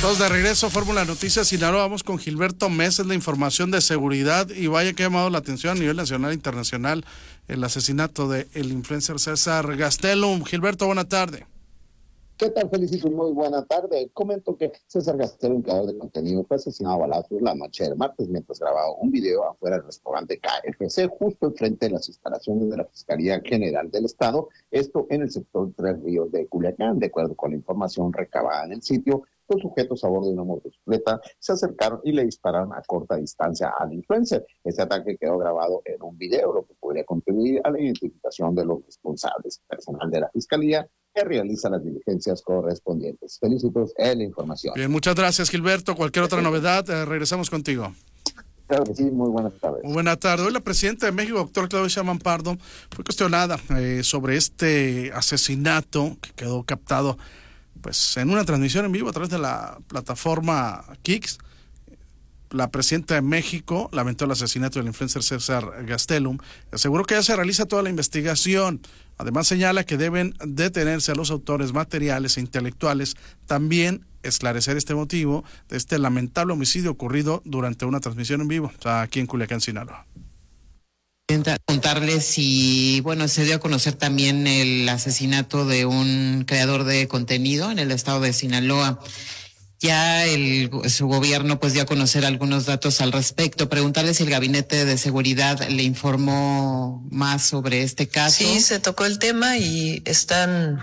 Todos de regreso, Fórmula Noticias Sinaloa. Vamos con Gilberto Meses, la información de seguridad. Y vaya que ha llamado la atención a nivel nacional e internacional el asesinato del influencer César Gastelum. Gilberto, buena tarde. ¿Qué tal, Felicito? Muy buena tarde. Comento que César Gastelum, creador de contenido, fue asesinado a balazos la noche del martes mientras grababa un video afuera del restaurante KFC, justo enfrente de las instalaciones de la Fiscalía General del Estado, esto en el sector Tres Ríos de Culiacán. De acuerdo con la información recabada en el sitio, los sujetos a bordo de una motocicleta se acercaron y le dispararon a corta distancia al influencer. Este ataque quedó grabado en un video, lo que podría contribuir a la identificación de los responsables. Personal de la Fiscalía que realiza las diligencias correspondientes. Felicitos en la información. Bien, muchas gracias, Gilberto. Cualquier otra novedad, regresamos contigo. Claro que sí, muy buenas tardes. Muy buena tarde. Hoy la presidenta de México, doctora Claudia Sheinbaum Pardo, fue cuestionada sobre este asesinato que quedó captado pues en una transmisión en vivo a través de la plataforma Kix. La presidenta de México lamentó el asesinato del influencer César Gastelum. Aseguró que ya se realiza toda la investigación. Además señala que deben detenerse a los autores materiales e intelectuales. También esclarecer este motivo de este lamentable homicidio ocurrido durante una transmisión en vivo aquí en Culiacán, Sinaloa. Contarles si, se dio a conocer también el asesinato de un creador de contenido en el estado de Sinaloa. Ya su gobierno dio a conocer algunos datos al respecto. Preguntarles si el Gabinete de Seguridad le informó más sobre este caso. Sí, se tocó el tema y están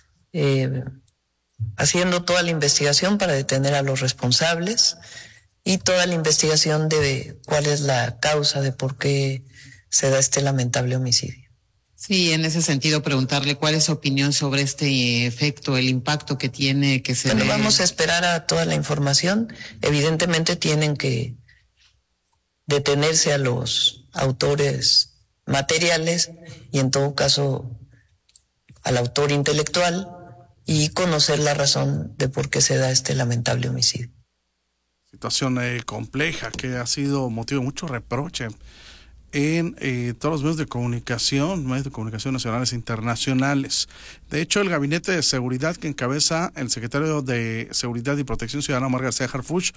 haciendo toda la investigación para detener a los responsables y toda la investigación de cuál es la causa de por qué se da este lamentable homicidio. Sí, en ese sentido preguntarle cuál es su opinión sobre este efecto, el impacto que tiene que se vamos a esperar a toda la información. Evidentemente tienen que detenerse a los autores materiales y en todo caso al autor intelectual y conocer la razón de por qué se da este lamentable homicidio. Situación compleja que ha sido motivo de mucho reproche en todos los medios de comunicación nacionales e internacionales. De hecho, el Gabinete de Seguridad que encabeza el secretario de Seguridad y Protección Ciudadana, Omar García Harfuch,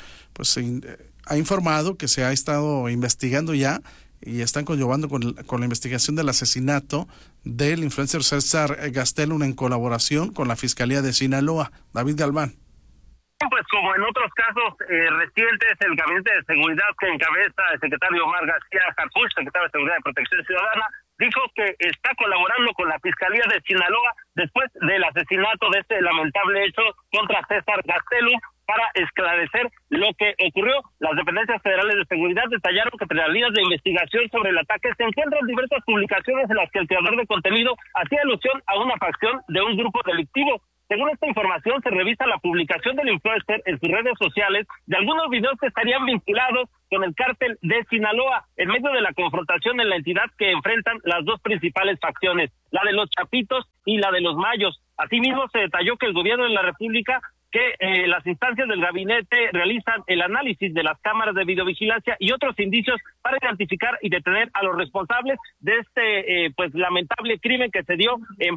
ha informado que se ha estado investigando ya y están conllevando con la investigación del asesinato del influencer César Gastelum en colaboración con la Fiscalía de Sinaloa. David Galván. Pues como en otros casos recientes, el Gabinete de Seguridad que encabeza el secretario Omar García Harfuch, secretario de Seguridad y Protección Ciudadana, dijo que está colaborando con la Fiscalía de Sinaloa después del asesinato de este lamentable hecho contra César Gastelum para esclarecer lo que ocurrió. Las dependencias federales de seguridad detallaron que entre las líneas de investigación sobre el ataque se encuentran diversas publicaciones en las que el creador de contenido hacía alusión a una facción de un grupo delictivo. Según esta información, se revisa la publicación del influencer en sus redes sociales de algunos videos que estarían vinculados con el cártel de Sinaloa, en medio de la confrontación en la entidad que enfrentan las dos principales facciones, la de los Chapitos y la de los Mayos. Asimismo, se detalló que el gobierno de la República que las instancias del gabinete realizan el análisis de las cámaras de videovigilancia y otros indicios para identificar y detener a los responsables de este lamentable crimen que se dio en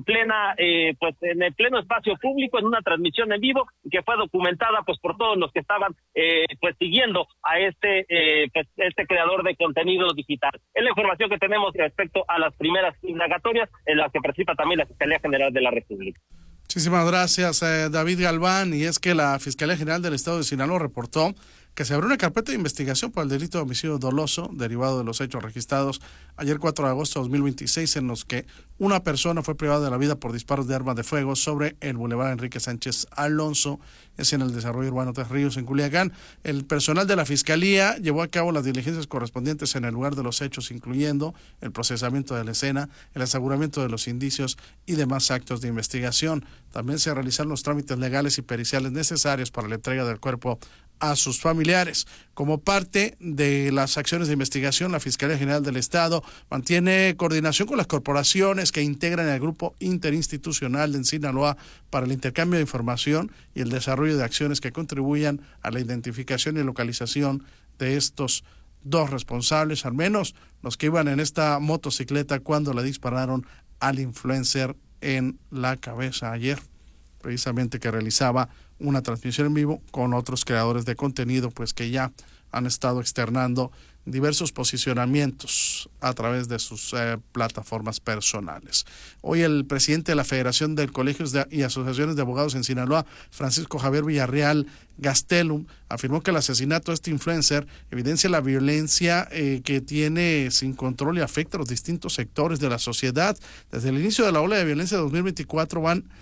en el pleno espacio público, en una transmisión en vivo que fue documentada por todos los que estaban siguiendo a este creador de contenido digital. Es la información que tenemos respecto a las primeras indagatorias en las que participa también la Fiscalía General de la República. Muchísimas gracias, David Galván. Y es que la Fiscalía General del Estado de Sinaloa reportó que se abrió una carpeta de investigación por el delito de homicidio doloso derivado de los hechos registrados ayer 4 de agosto de 2026 en los que una persona fue privada de la vida por disparos de arma de fuego sobre el Boulevard Enrique Sánchez Alonso, es en el desarrollo urbano Tres Ríos, en Culiacán. El personal de la Fiscalía llevó a cabo las diligencias correspondientes en el lugar de los hechos, incluyendo el procesamiento de la escena, el aseguramiento de los indicios y demás actos de investigación. También se realizaron los trámites legales y periciales necesarios para la entrega del cuerpo a sus familiares. Como parte de las acciones de investigación, la Fiscalía General del Estado mantiene coordinación con las corporaciones que integran el Grupo Interinstitucional en Sinaloa para el intercambio de información y el desarrollo de acciones que contribuyan a la identificación y localización de estos dos responsables, al menos los que iban en esta motocicleta cuando le dispararon al influencer en la cabeza ayer. precisamente que realizaba una transmisión en vivo con otros creadores de contenido, pues que ya han estado externando diversos posicionamientos a través de sus plataformas personales. Hoy el presidente de la Federación de Colegios y Asociaciones de Abogados en Sinaloa, Francisco Javier Villarreal Gastelum, afirmó que el asesinato de este influencer evidencia la violencia que tiene sin control y afecta a los distintos sectores de la sociedad. Desde el inicio de la ola de violencia de 2024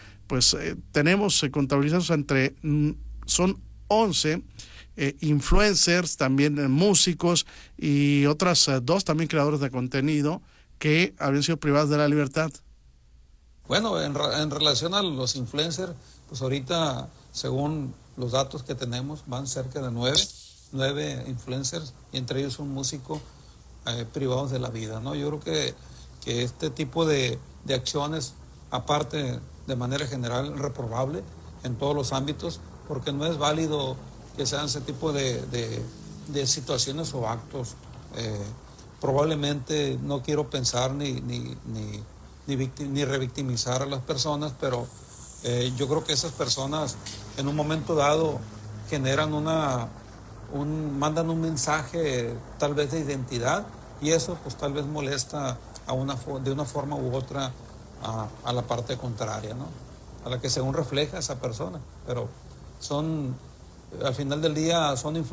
tenemos contabilizados son 11 influencers, también músicos y otras 2 también creadores de contenido que habían sido privados de la libertad. Bueno, en relación a los influencers, pues ahorita, según los datos que tenemos, van cerca de 9 influencers, y entre ellos un músico privados de la vida, ¿no? Yo creo que este tipo de acciones, aparte de manera general, reprobable en todos los ámbitos, porque no es válido que sean ese tipo de situaciones o actos. Probablemente no quiero pensar ni revictimizar a las personas, pero yo creo que esas personas en un momento dado generan mandan un mensaje tal vez de identidad, y eso pues tal vez molesta de una forma u otra a la parte contraria, ¿no? A la que según refleja esa persona, pero al final del día son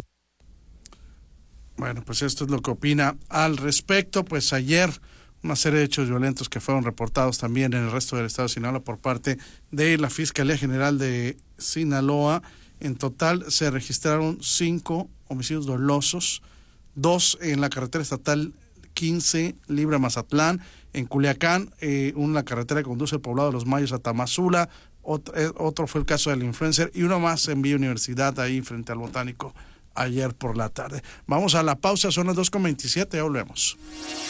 Bueno, pues esto es lo que opina al respecto. Pues ayer una serie de hechos violentos que fueron reportados también en el resto del estado de Sinaloa por parte de la Fiscalía General de Sinaloa. En total se registraron 5 homicidios dolosos, 2 en la carretera estatal 15 Libra-Mazatlán, en Culiacán, una carretera que conduce al poblado de Los Mayos a Tamazula. Otro fue el caso del influencer, y uno más en Villa Universidad, ahí frente al Botánico, ayer por la tarde. Vamos a la pausa, son las 2:27, ya volvemos.